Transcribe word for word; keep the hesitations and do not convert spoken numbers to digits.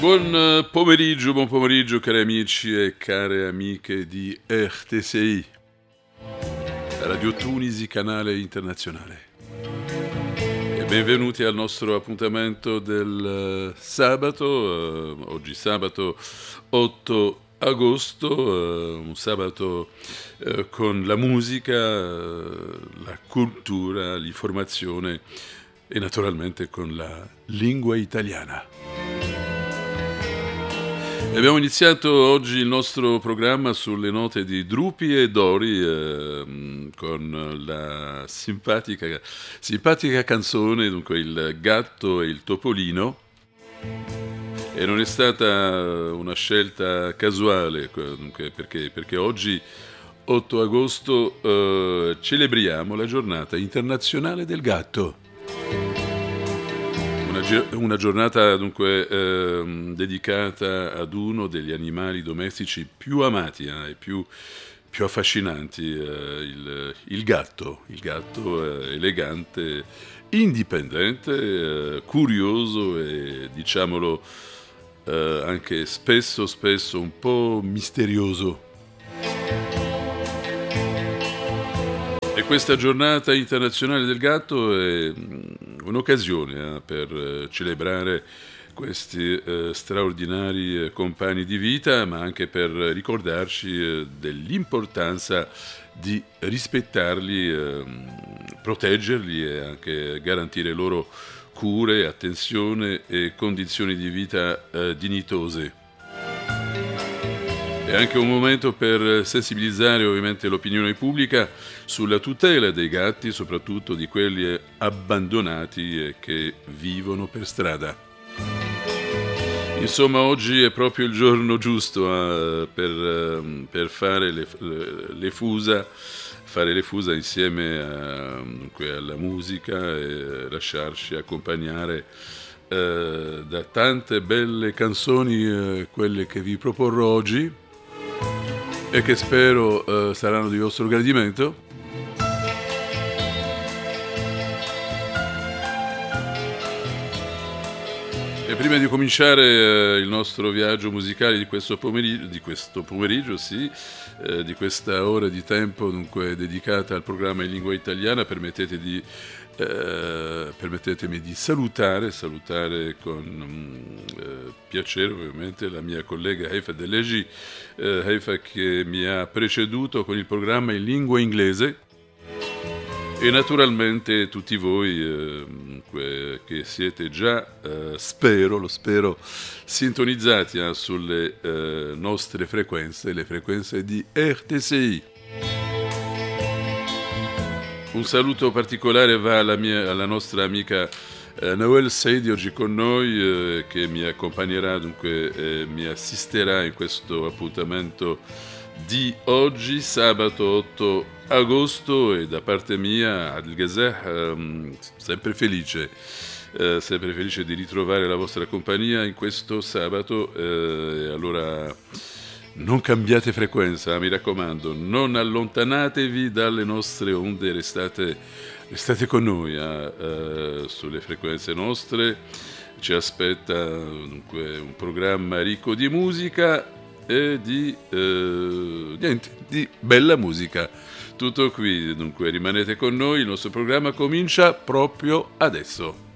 Buon eh, pomeriggio, buon pomeriggio cari amici e care amiche di R T C I, Radio Tunisi, canale internazionale. E benvenuti al nostro appuntamento del eh, sabato, eh, oggi sabato otto agosto, eh, un sabato eh, con la musica, eh, la cultura, l'informazione e naturalmente con la lingua italiana. Abbiamo iniziato oggi il nostro programma sulle note di Drupi e Dori eh, con la simpatica, simpatica canzone, dunque Il gatto e il topolino. E non è stata una scelta casuale, dunque, perché, perché oggi, otto agosto, eh, celebriamo la giornata internazionale del gatto. Una giornata dunque eh, dedicata ad uno degli animali domestici più amati eh, e più, più affascinanti, eh, il, il gatto, il gatto eh, elegante, indipendente, eh, curioso e diciamolo eh, anche spesso, spesso un po' misterioso. E questa giornata internazionale del gatto è un'occasione eh, per eh, celebrare questi eh, straordinari eh, compagni di vita, ma anche per ricordarci eh, dell'importanza di rispettarli, eh, proteggerli e anche garantire loro cure, attenzione e condizioni di vita eh, dignitose. È anche un momento per sensibilizzare ovviamente l'opinione pubblica sulla tutela dei gatti, soprattutto di quelli abbandonati e che vivono per strada. Insomma, oggi è proprio il giorno giusto eh, per, eh, per fare le, le fusa, fare le fusa insieme a, dunque, alla musica e lasciarci accompagnare eh, da tante belle canzoni, eh, quelle che vi proporrò oggi, e che spero eh, saranno di vostro gradimento. E prima di cominciare eh, il nostro viaggio musicale di questo pomeriggio, di questo pomeriggio, sì, eh, di questa ora di tempo dunque dedicata al programma in lingua italiana, permettete di, eh, permettetemi di salutare, salutare con mm, eh, piacere ovviamente la mia collega Haifa Delegi, eh, Haifa che mi ha preceduto con il programma in lingua inglese. E naturalmente tutti voi eh, che siete già, eh, spero, lo spero, sintonizzati eh, sulle eh, nostre frequenze, le frequenze di R T C I. Un saluto particolare va alla, mia, alla nostra amica eh, Noel Saidi oggi con noi, eh, che mi accompagnerà, dunque eh, mi assisterà in questo appuntamento di oggi, sabato otto agosto, e da parte mia, Adil Ghazeh, ehm, sempre felice, eh, sempre felice di ritrovare la vostra compagnia in questo sabato. Eh, allora non cambiate frequenza, mi raccomando, non allontanatevi dalle nostre onde, restate, restate con noi eh, eh, sulle frequenze nostre. Ci aspetta dunque un programma ricco di musica e di, eh, niente, di bella musica. Tutto qui, dunque rimanete con noi, il nostro programma comincia proprio adesso.